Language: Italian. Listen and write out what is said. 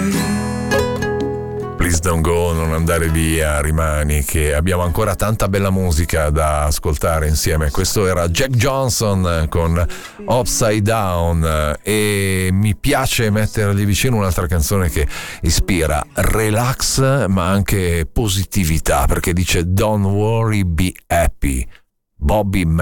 Please don't go, non andare via, rimani, che abbiamo ancora tanta bella musica da ascoltare insieme. Questo era Jack Johnson con Upside Down, e mi piace mettergli vicino un'altra canzone che ispira relax ma anche positività, perché dice Don't worry, be happy. Bobby